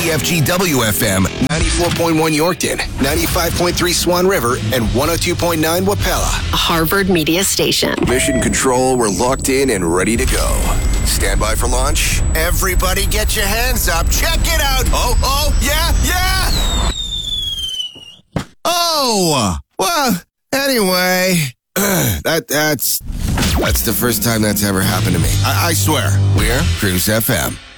KPFG WFM 94.1 Yorkton, 95.3 Swan River, and 102.9 Wapella. A Harvard Media Station. Mission Control, we're locked in and ready to go. Stand by for launch. Everybody get your hands up. Check it out. Oh, yeah. Oh, well, anyway, that's the first time that's ever happened to me. I swear. We're Cruise FM.